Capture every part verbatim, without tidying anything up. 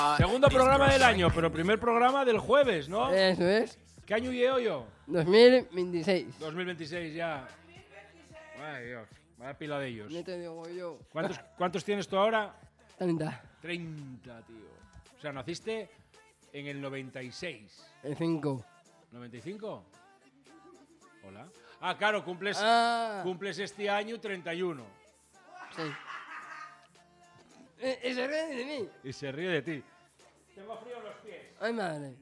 Segundo programa del año, pero primer programa del jueves, ¿no? Eso es. ¿Qué año llevo yo? dos mil veintiséis. dos mil veintiséis ya. Ay, Dios. Vaya pila de ellos. No te digo yo. ¿Cuántos, ¿Cuántos tienes tú ahora? treinta. treinta, tío. O sea, naciste en el noventa y seis. El cinco. ¿noventa y cinco? Hola. Ah, claro, cumples, Ah. cumples este año treinta y uno. Sí. Eh, eh, se ríe de mí. Y se ríe de ti. Tengo frío en los pies. Ay, madre.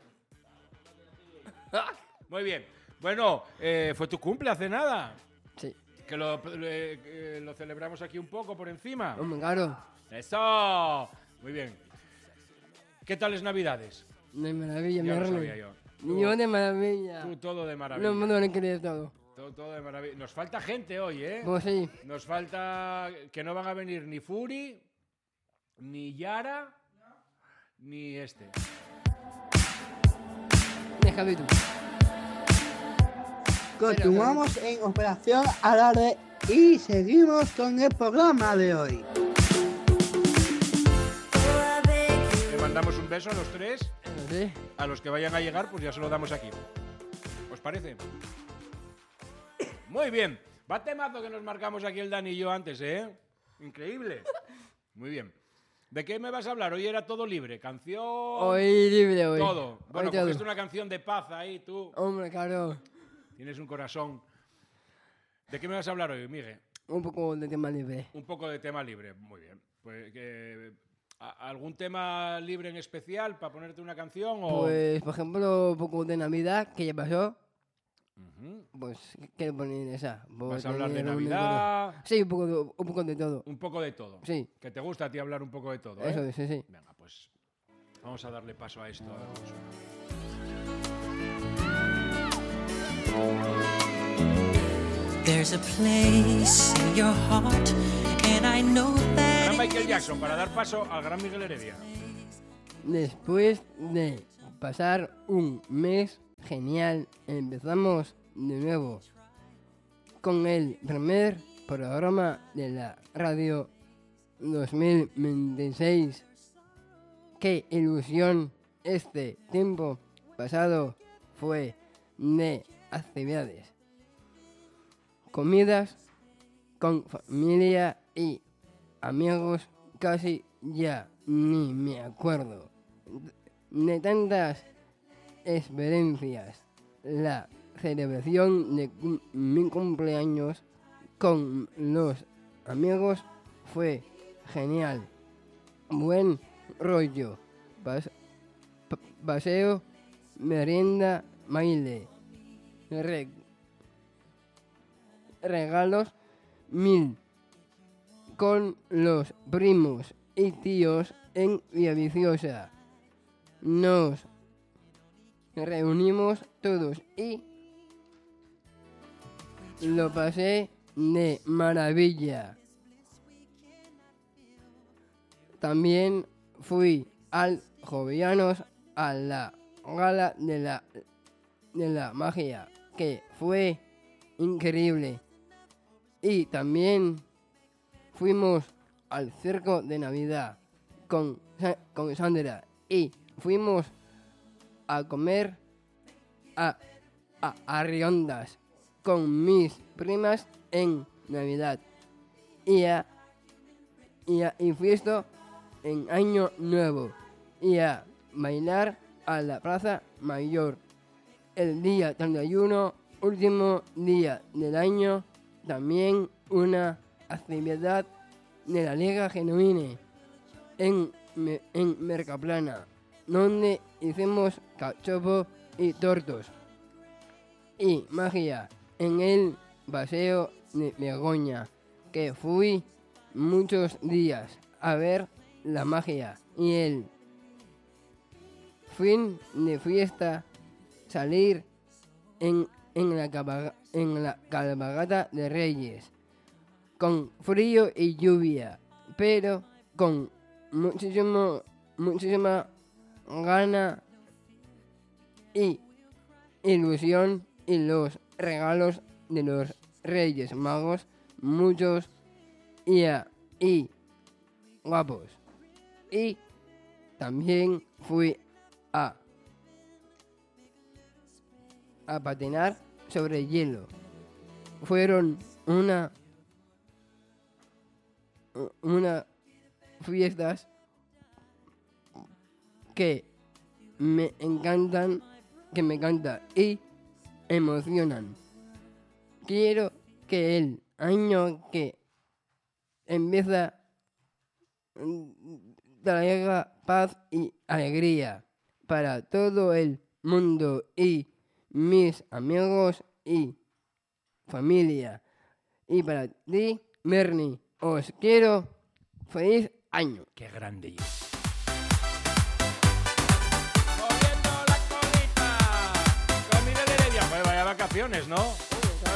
Muy bien. Bueno, eh, fue tu cumple hace nada. Sí. Que lo, eh, eh, lo celebramos aquí un poco por encima. Hombre, claro. ¡Eso! Muy bien. ¿Qué tal es Navidades? De maravilla, Ya mi lo reina. sabía yo. Yo de maravilla. Tú todo de maravilla. No me duele creer todo. Todo, todo de maravilla. Nos falta gente hoy, ¿eh? Pues sí. Nos falta que no van a venir ni Furi, ni Yara, ni este. Déjame tú. Continuamos en Operación Alarde y seguimos con el programa de hoy. Le mandamos un beso a los tres. Eso sí. A los que vayan a llegar, pues ya se lo damos aquí. ¿Os parece? Muy bien. Va temazo que nos marcamos aquí el Dani y yo antes, ¿eh? Increíble. Muy bien. ¿De qué me vas a hablar? Hoy era todo libre. Canción... Hoy libre, hoy. Todo. Bueno, Hoy todo. cogiste una canción de paz ahí, tú. Hombre, claro. Tienes un corazón. ¿De qué me vas a hablar hoy, Miguel? Un poco de tema libre. Un poco de tema libre. Muy bien. Pues, que, ¿a- ¿algún tema libre en especial para ponerte una canción? O... Pues, por ejemplo, un poco de Navidad, que ya pasó. Ujú. Pues, quiero poner esa. ¿Vas a hablar de Tener un Navidad? encuentro. Sí, un poco de, un poco de todo. Un poco de todo. Sí. Que te gusta a ti hablar un poco de todo, ¿eh? Eso es, sí, sí. Venga, pues vamos a darle paso a esto. A ver cómo suena. There's a place in your heart, and I know that. Gran Michael Jackson para dar paso al gran Miguel Heredia. Después de pasar un mes genial, empezamos de nuevo con el primer programa de la radio dos mil veintiséis. Qué ilusión este tiempo pasado fue de actividades, comidas con familia y amigos, casi ya ni me acuerdo de tantas experiencias. La celebración de cum- mi cumpleaños con los amigos fue genial. Buen rollo, pas- pa- paseo, merienda, baile, re- regalos mil con los primos y tíos en Villaviciosa. Nos reunimos todos y lo pasé de maravilla. También fui al Jovellanos a la gala de la, de la magia, que fue increíble. Y también fuimos al circo de Navidad con, Sa- con Sandra y fuimos a comer a, a, a Riondas con mis primas en Navidad y a, y a y fiesta en Año Nuevo y a bailar a la Plaza Mayor el día treinta y uno, último día del año. También una actividad de la Liga Genuine en, Me- en Mercaplana, donde hicimos cachopo y tortos. Y magia en el Paseo de Begoña, que fui muchos días a ver la magia. Y el fin de fiesta, salir en, en, la, cabalga- en la cabalgata de Reyes, con frío y lluvia, pero con muchísimo, muchísima gana y ilusión, y los regalos de los Reyes Magos, muchos y, a- y guapos. Y también fui a, a patinar sobre hielo. Fueron una, una fiestas que me encantan, que me encantan y emocionan. Quiero que el año que empieza traiga paz y alegría para todo el mundo y mis amigos y familia. Y para ti, Bernie, os quiero feliz año. Qué grande y es. ¡Moviendo la colita! Con Miguel Heredia. Pues vaya vacaciones, ¿no?